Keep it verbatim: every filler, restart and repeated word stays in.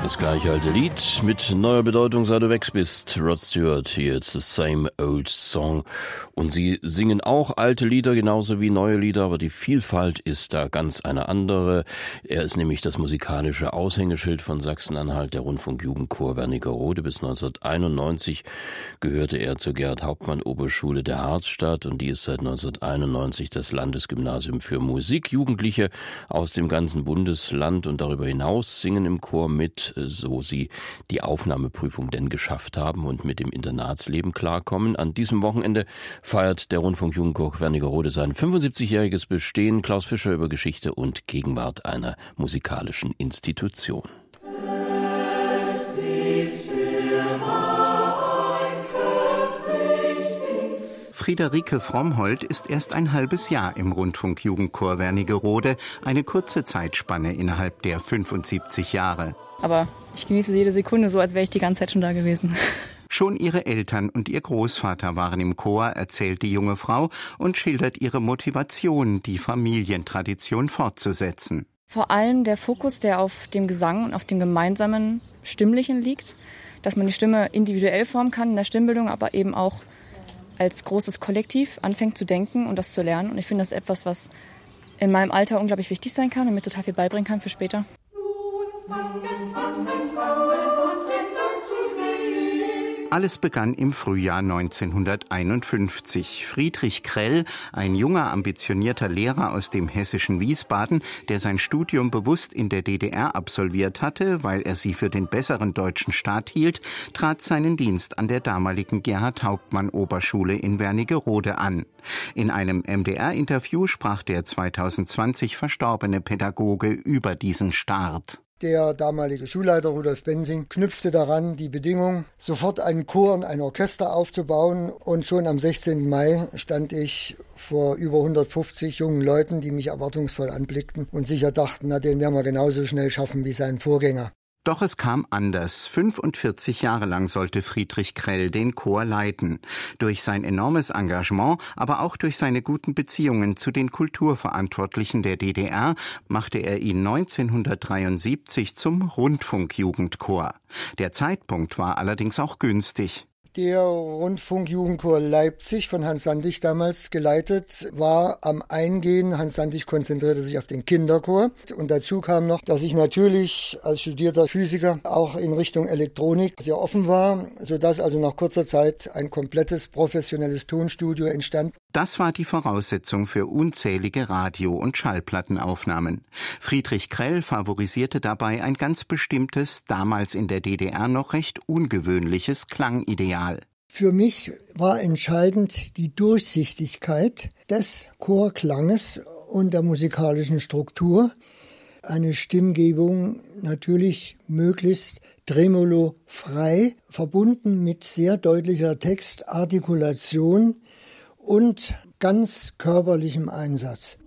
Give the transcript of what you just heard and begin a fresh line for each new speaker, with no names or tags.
Das gleiche alte Lied mit neuer Bedeutung, seit du weg bist. Rod Stewart, hier it's the same old song. Und sie singen auch alte Lieder, genauso wie neue Lieder, aber die Vielfalt ist da ganz eine andere. Er ist nämlich das musikalische Aushängeschild von Sachsen-Anhalt, der Rundfunkjugendchor Wernigerode. Bis neunzehnhunderteinundneunzig gehörte er zur Gerhard-Hauptmann-Oberschule der Harzstadt und die ist seit neunzehnhunderteinundneunzig das Landesgymnasium für Musik. Jugendliche aus dem ganzen Bundesland und darüber hinaus singen im Chor mit, so sie die Aufnahmeprüfung denn geschafft haben und mit dem Internatsleben klarkommen. An diesem Wochenende feiert der Rundfunkjugendchor Wernigerode sein fünfundsiebzigjähriges Bestehen. Klaus Fischer über Geschichte und Gegenwart einer musikalischen Institution.
Friederike Frommhold ist erst ein halbes Jahr im Rundfunkjugendchor Wernigerode, eine kurze Zeitspanne innerhalb der fünfundsiebzig Jahre.
Aber ich genieße jede Sekunde so, als wäre ich die ganze Zeit schon da gewesen.
Schon ihre Eltern und ihr Großvater waren im Chor, erzählt die junge Frau und schildert ihre Motivation, die Familientradition fortzusetzen.
Vor allem der Fokus, der auf dem Gesang und auf dem gemeinsamen Stimmlichen liegt, dass man die Stimme individuell formen kann in der Stimmbildung, aber eben auch als großes Kollektiv anfängt zu denken und das zu lernen. Und ich finde, das ist etwas, was in meinem Alter unglaublich wichtig sein kann und mir total viel beibringen kann für später.
Alles begann im Frühjahr neunzehnhunderteinundfünfzig. Friedrich Krell, ein junger, ambitionierter Lehrer aus dem hessischen Wiesbaden, der sein Studium bewusst in der D D R absolviert hatte, weil er sie für den besseren deutschen Staat hielt, trat seinen Dienst an der damaligen Gerhard-Hauptmann-Oberschule in Wernigerode an. In einem M D R-Interview sprach der zweitausendzwanzig verstorbene Pädagoge über diesen Start.
Der damalige Schulleiter Rudolf Bensing knüpfte daran die Bedingung, sofort einen Chor und ein Orchester aufzubauen. Und schon am sechzehnten Mai stand ich vor über hundertfünfzig jungen Leuten, die mich erwartungsvoll anblickten und sicher dachten, na, den werden wir genauso schnell schaffen wie seinen Vorgänger.
Doch es kam anders. fünfundvierzig Jahre lang sollte Friedrich Krell den Chor leiten. Durch sein enormes Engagement, aber auch durch seine guten Beziehungen zu den Kulturverantwortlichen der D D R, machte er ihn neunzehnhundertdreiundsiebzig zum Rundfunkjugendchor. Der Zeitpunkt war allerdings auch günstig.
Der Rundfunkjugendchor Leipzig, von Hans Sandig damals geleitet, war am Eingehen. Hans Sandig konzentrierte sich auf den Kinderchor. Und dazu kam noch, dass ich natürlich als studierter Physiker auch in Richtung Elektronik sehr offen war, sodass also nach kurzer Zeit ein komplettes professionelles Tonstudio entstand.
Das war die Voraussetzung für unzählige Radio- und Schallplattenaufnahmen. Friedrich Krell favorisierte dabei ein ganz bestimmtes, damals in der D D R noch recht ungewöhnliches Klangideal.
Für mich war entscheidend die Durchsichtigkeit des Chorklanges und der musikalischen Struktur. Eine Stimmgebung natürlich möglichst tremolofrei, verbunden mit sehr deutlicher Textartikulation und ganz körperlichem Einsatz.